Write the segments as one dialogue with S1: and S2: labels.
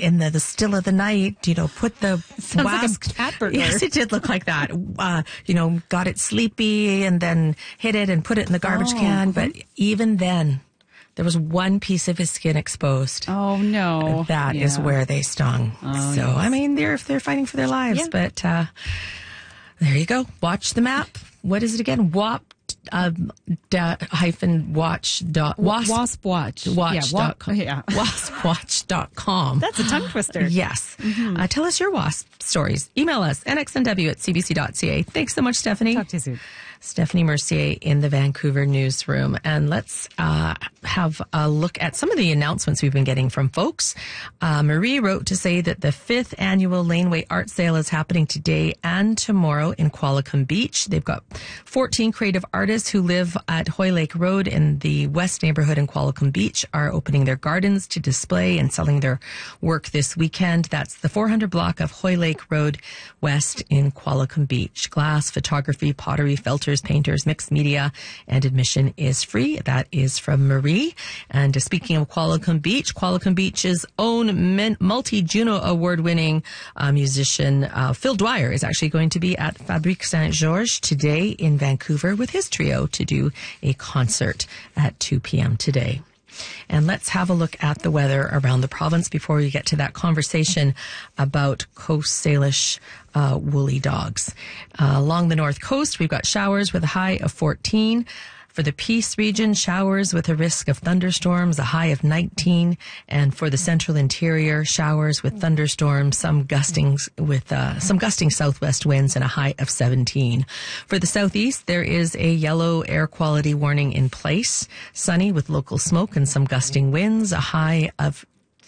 S1: in the still of the night, put the
S2: Sounds
S1: wasp.
S2: like a cat burglar.
S1: Yes, it did look like that. Got it sleepy and then hid it and put it in the garbage can. But even then, there was one piece of his skin exposed.
S2: Oh, no.
S1: That is where they stung.
S2: Oh,
S1: so,
S2: yes.
S1: I mean, they're fighting for their lives.
S2: Yeah.
S1: But there you go. Watch the map. What is it again? Waspwatch.com.
S2: That's a tongue twister.
S1: Yes. Tell us your wasp stories. Email us, nxnw@cbc.ca. Thanks so much, Stephanie.
S2: Talk to you soon.
S1: Stephanie Mercier in the Vancouver newsroom. And let's have a look at some of the announcements we've been getting from folks. Marie wrote to say that the 5th annual Laneway Art Sale is happening today and tomorrow in Qualicum Beach. They've got 14 creative artists who live at Hoy Lake Road in the West neighborhood in Qualicum Beach are opening their gardens to display and selling their work this weekend. That's the 400 block of Hoy Lake Road West in Qualicum Beach. Glass, photography, pottery, felters, painters, mixed media, and admission is free. That is from Marie. And speaking of Qualicum Beach's own multi-Juno award-winning musician Phil Dwyer is actually going to be at Fabrique Saint-Georges today in Vancouver with his trio to do a concert at 2 p.m. today. And let's have a look at the weather around the province before we get to that conversation about Coast Salish woolly dogs. Along the north coast, we've got showers with a high of 14. For the Peace region, showers with a risk of thunderstorms, a high of 19. And for the central interior, showers with thunderstorms, some gusting southwest winds and a high of 17. For the southeast, there is a yellow air quality warning in place. Sunny with local smoke and some gusting winds, a high of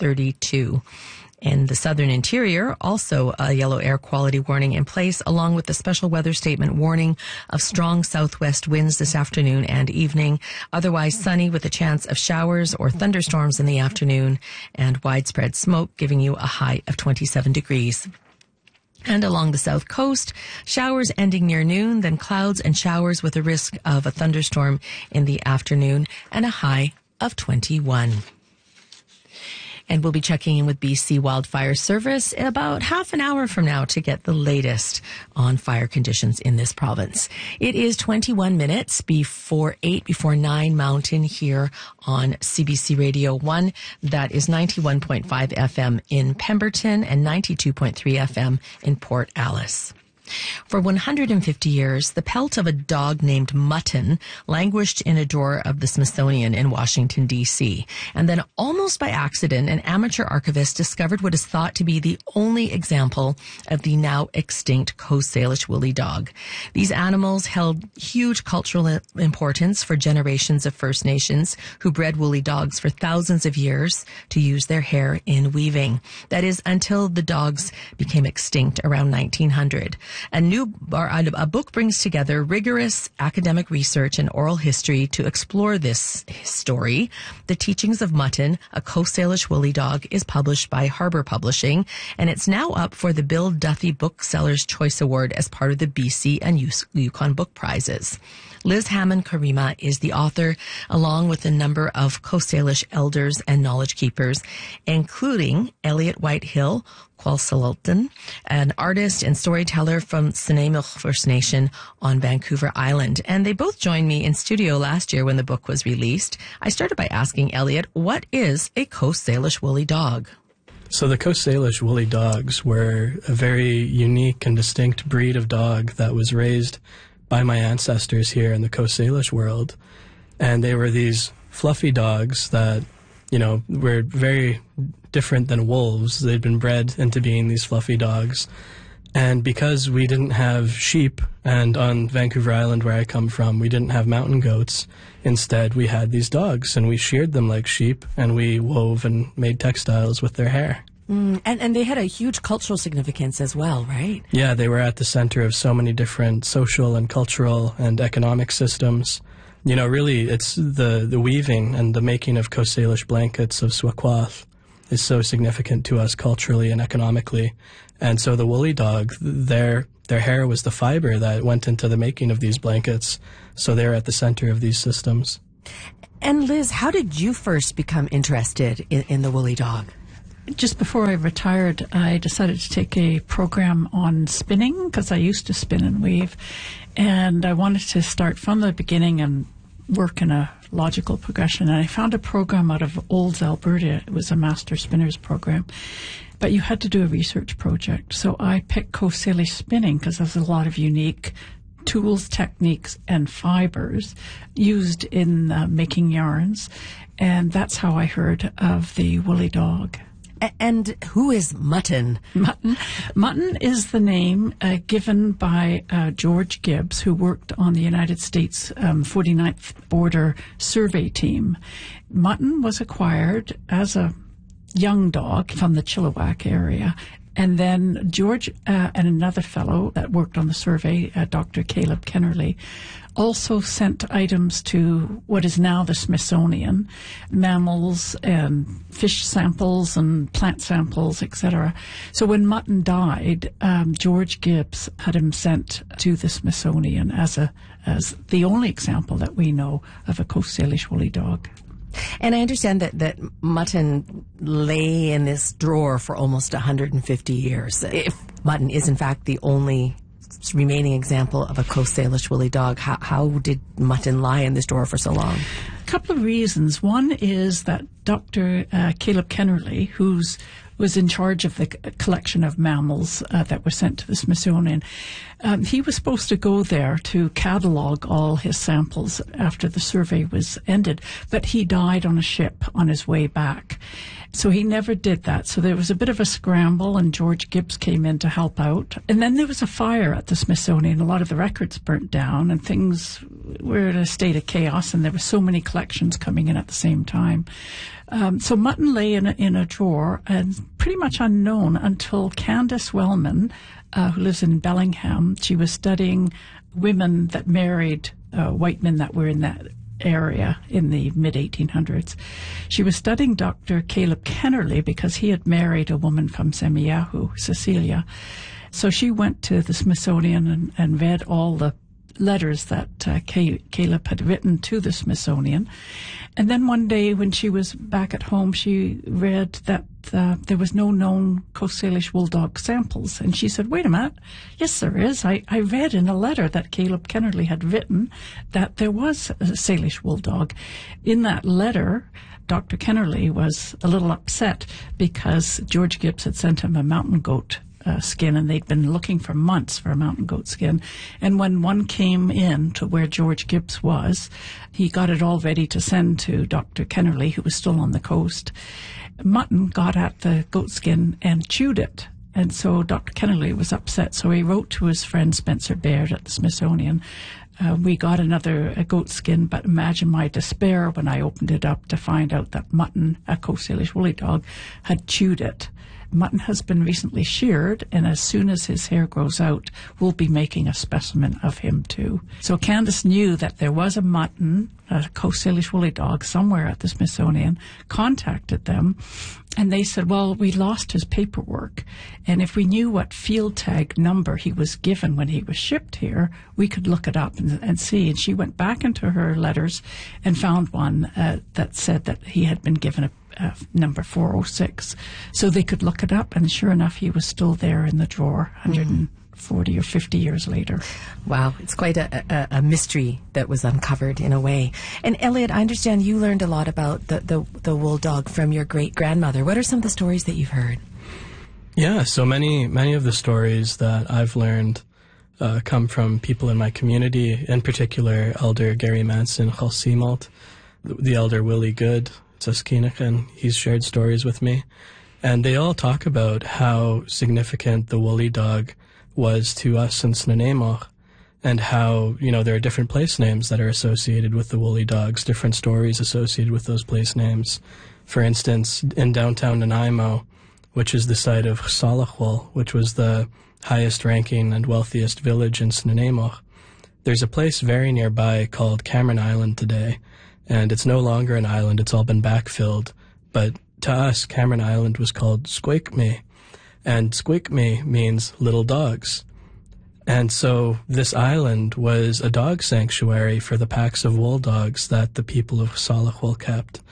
S1: 32. In the southern interior, also a yellow air quality warning in place, along with the special weather statement warning of strong southwest winds this afternoon and evening. Otherwise sunny with a chance of showers or thunderstorms in the afternoon and widespread smoke, giving you a high of 27 degrees. And along the south coast, showers ending near noon, then clouds and showers with a risk of a thunderstorm in the afternoon and a high of 21. And we'll be checking in with BC Wildfire Service about half an hour from now to get the latest on fire conditions in this province. It is 21 minutes before 9 Mountain here on CBC Radio 1. That is 91.5 FM in Pemberton and 92.3 FM in Port Alice. For 150 years, the pelt of a dog named Mutton languished in a drawer of the Smithsonian in Washington, D.C. And then, almost by accident, an amateur archivist discovered what is thought to be the only example of the now extinct Coast Salish woolly dog. These animals held huge cultural importance for generations of First Nations who bred woolly dogs for thousands of years to use their hair in weaving. That is, until the dogs became extinct around 1900. A book brings together rigorous academic research and oral history to explore this story. The Teachings of Mutton, a Coast Salish woolly dog, is published by Harbour Publishing, and it's now up for the Bill Duthie Booksellers' Choice Award as part of the BC and Yukon Book Prizes. Liz Hammond-Karima is the author, along with a number of Coast Salish elders and knowledge keepers, including Elliot Whitehill, Qualsalulton, an artist and storyteller from Snuneymuxw First Nation on Vancouver Island. And they both joined me in studio last year when the book was released. I started by asking Elliot, what is a Coast Salish woolly dog?
S3: So the Coast Salish woolly dogs were a very unique and distinct breed of dog that was raised by my ancestors here in the Coast Salish world. And they were these fluffy dogs that, were very different than wolves. They'd been bred into being these fluffy dogs. And because we didn't have sheep, and on Vancouver Island where I come from, we didn't have mountain goats, instead we had these dogs, and we sheared them like sheep, and we wove and made textiles with their hair.
S1: And they had a huge cultural significance as well, right?
S3: Yeah, they were at the center of so many different social and cultural and economic systems. Really, it's the weaving and the making of Coast Salish blankets of Swaquath is so significant to us culturally and economically. And so the woolly dog, their hair was the fiber that went into the making of these blankets. So they're at the center of these systems.
S1: And Liz, how did you first become interested in the woolly dog?
S2: Just before I retired, I decided to take a program on spinning because I used to spin and weave. And I wanted to start from the beginning and work in a logical progression. And I found a program out of Olds, Alberta. It was a Master Spinners program. But you had to do a research project. So I picked Coast Salish spinning because there's a lot of unique tools, techniques, and fibers used in making yarns. And that's how I heard of the woolly dog.
S1: And who is Mutton?
S2: Mutton is the name given by George Gibbs, who worked on the United States 49th Border Survey Team. Mutton was acquired as a young dog from the Chilliwack area. And then George and another fellow that worked on the survey, Dr. Caleb Kennerly, also sent items to what is now the Smithsonian, mammals and fish samples and plant samples, etc. So when Mutton died, George Gibbs had him sent to the Smithsonian as the only example that we know of a Coast Salish woolly dog.
S1: And I understand that Mutton lay in this drawer for almost 150 years. If Mutton is in fact the only remaining example of a Coast Salish woolly dog, how did Mutton lie in this drawer for so long?
S2: A couple of reasons. One is that Dr. Caleb Kennerly, who was in charge of the collection of mammals that were sent to the Smithsonian, he was supposed to go there to catalog all his samples after the survey was ended, but he died on a ship on his way back. So he never did that. So there was a bit of a scramble, and George Gibbs came in to help out. And then there was a fire at the Smithsonian. A lot of the records burnt down, and things were in a state of chaos, and there were so many collections coming in at the same time. So Mutton lay in a drawer and pretty much unknown until Candace Wellman, who lives in Bellingham. She was studying women that married white men that were in that area in the mid-1800s. She was studying Dr. Caleb Kennerly because he had married a woman from Semiahoo, Cecilia. So she went to the Smithsonian and read all the letters that Caleb had written to the Smithsonian. And then one day when she was back at home, she read that there was no known Coast Salish wool dog samples. And she said, wait a minute, yes there is. I read in a letter that Caleb Kennerly had written that there was a Salish wool dog. In that letter, Dr. Kennerly was a little upset because George Gibbs had sent him a mountain goat skin, and they'd been looking for months for a mountain goat skin. And when one came in to where George Gibbs was, he got it all ready to send to Dr. Kennerly, who was still on the coast. Mutton got at the goat skin and chewed it. And so Dr. Kennerly was upset. So he wrote to his friend Spencer Baird at the Smithsonian. We got another goat skin, but imagine my despair when I opened it up to find out that Mutton, a Coast Salish woolly dog, had chewed it. Mutton has been recently sheared, and as soon as his hair grows out, we'll be making a specimen of him too. So Candace knew that there was a Mutton, a Coast Salish woolly dog, somewhere at the Smithsonian, contacted them, and they said, well, we lost his paperwork, and if we knew what field tag number he was given when he was shipped here, we could look it up and see. And she went back into her letters and found one that said that he had been given a number 406. So they could look it up, and sure enough, he was still there in the drawer 140 or 50 years later.
S1: Wow, it's quite a mystery that was uncovered in a way. And Elliot, I understand you learned a lot about the wool dog from your great-grandmother. What are some of the stories that you've heard?
S3: Yeah, so many of the stories that I've learned come from people in my community, in particular Elder Gary Manson Chalsimalt, the Elder Willie Good, Saskinachen. He's shared stories with me, and they all talk about how significant the woolly dog was to us in Snuneymuxw, and how, there are different place names that are associated with the woolly dogs, different stories associated with those place names. For instance, in downtown Nanaimo, which is the site of Salachwal, which was the highest ranking and wealthiest village in Snuneymuxw, there's a place very nearby called Cameron Island today. And it's no longer an island, it's all been backfilled. But to us, Cameron Island was called Squeakme. And Squeakme means little dogs. And so this island was a dog sanctuary for the packs of wool dogs that the people of Salachwal kept.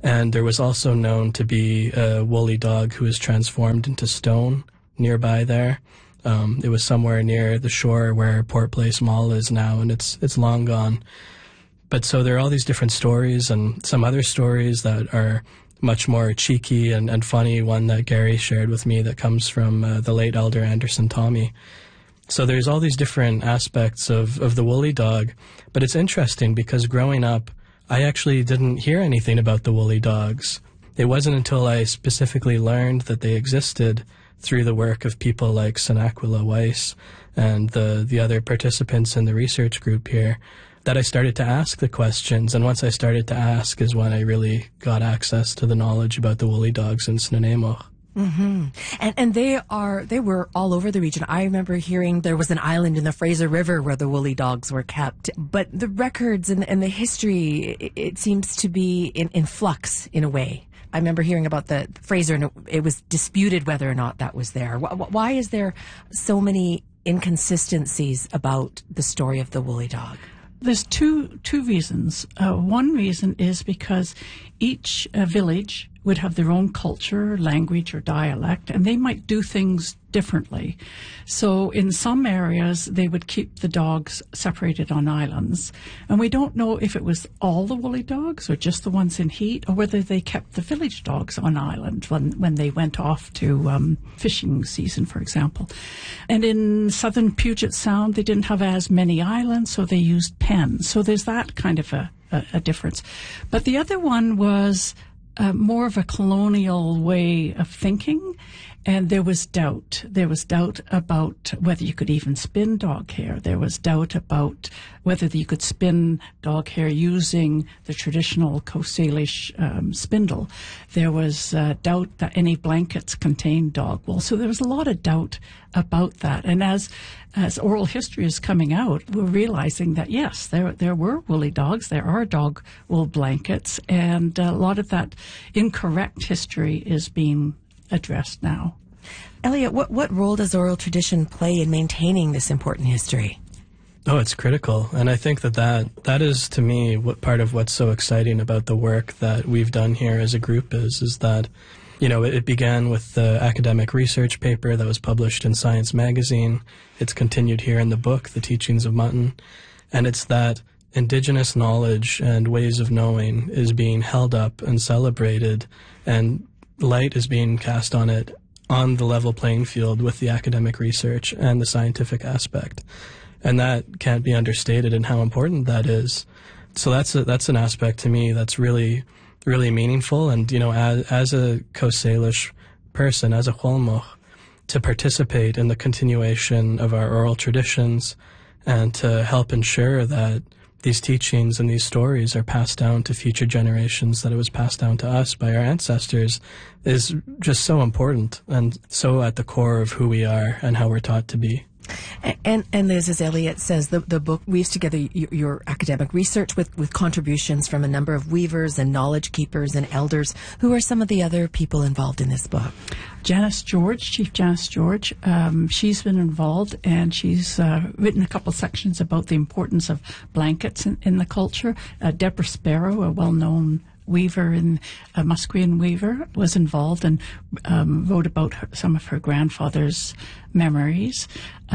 S3: And there was also known to be a woolly dog who was transformed into stone nearby there. It was somewhere near the shore where Port Place Mall is now, and it's long gone. But so there are all these different stories, and some other stories that are much more cheeky and funny. One that Gary shared with me that comes from the late Elder Anderson Tommy. So there's all these different aspects of the woolly dog. But it's interesting because growing up, I actually didn't hear anything about the woolly dogs. It wasn't until I specifically learned that they existed through the work of people like Senaquila Weiss and the other participants in the research group here that I started to ask the questions. And once I started to ask is when I really got access to the knowledge about the woolly dogs in Snuneymuxw.
S1: Mm-hmm. And they were all over the region. I remember hearing there was an island in the Fraser River where the woolly dogs were kept. But the records and the history, it seems to be in flux in a way. I remember hearing about the Fraser, and it was disputed whether or not that was there. Why is there so many inconsistencies about the story of the woolly dog?
S2: There's two reasons. One reason is because each village would have their own culture, language, or dialect, and they might do things differently. So in some areas, they would keep the dogs separated on islands. And we don't know if it was all the woolly dogs or just the ones in heat, or whether they kept the village dogs on island when they went off to fishing season, for example. And in southern Puget Sound, they didn't have as many islands, so they used pens. So there's that kind of a difference. But the other one was more of a colonial way of thinking, and there was doubt. There was doubt about whether you could even spin dog hair. There was doubt about whether you could spin dog hair using the traditional Coast Salish spindle. There was doubt that any blankets contained dog wool. So there was a lot of doubt about that. And as oral history is coming out, we're realizing that, yes, there were woolly dogs, there are dog wool blankets, and a lot of that incorrect history is being addressed now.
S1: Elliot, what role does oral tradition play in maintaining this important history?
S3: Oh, it's critical. And I think that is, to me, what part of what's so exciting about the work that we've done here as a group is that, you know, it began with the academic research paper that was published in Science magazine. It's continued here in the book, The Teachings of Mutton. And it's that Indigenous knowledge and ways of knowing is being held up and celebrated, and light is being cast on it on the level playing field with the academic research and the scientific aspect. And that can't be understated in how important that is. So that's an aspect to me that's really, really meaningful. And, you know, as a Coast Salish person, as a Huolmoch, to participate in the continuation of our oral traditions and to help ensure that these teachings and these stories are passed down to future generations, that it was passed down to us by our ancestors, is just so important and so at the core of who we are and how we're taught to be.
S1: And Liz, as Elliot says, the book weaves together your academic research with contributions from a number of weavers and knowledge keepers and elders. Who are some of the other people involved in this book?
S2: Janice George, Chief Janice George, she's been involved, and she's written a couple sections about the importance of blankets in the culture. Deborah Sparrow, a well-known weaver and a Musqueam weaver, was involved and wrote about some of her grandfather's memories.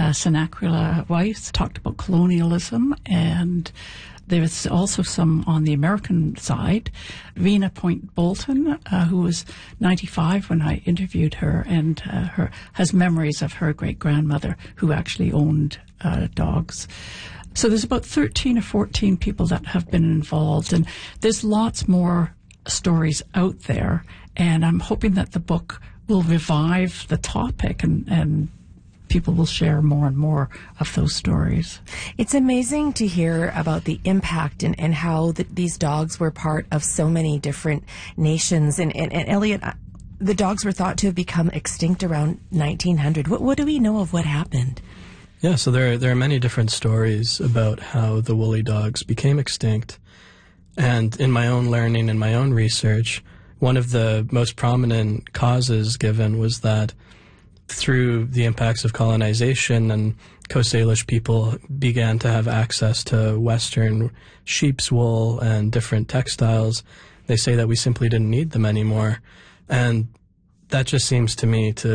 S2: Senaquila Weiss talked about colonialism, and there's also some on the American side. Rena Point Bolton, who was 95 when I interviewed her, and has memories of her great-grandmother who actually owned dogs. So there's about 13 or 14 people that have been involved, and there's lots more stories out there, and I'm hoping that the book will revive the topic and people will share more and more of those stories.
S1: It's amazing to hear about the impact and how these dogs were part of so many different nations. And Elliot, the dogs were thought to have become extinct around 1900. What do we know of what happened?
S3: Yeah, so there are many different stories about how the woolly dogs became extinct. And in my own learning and my own research, one of the most prominent causes given was that through the impacts of colonization and Coast Salish people began to have access to Western sheep's wool and different textiles, they say that we simply didn't need them anymore. And that just seems to me to